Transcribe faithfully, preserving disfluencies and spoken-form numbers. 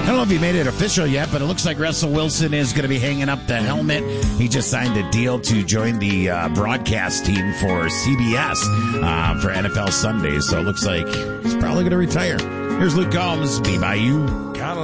don't know if he made it official yet, but it looks like Russell Wilson is going to be hanging up the helmet. He just signed a deal to join the uh, broadcast team for C B S uh, for N F L Sundays. So it looks like he's probably going to retire. Here's Luke Combs, Be By You.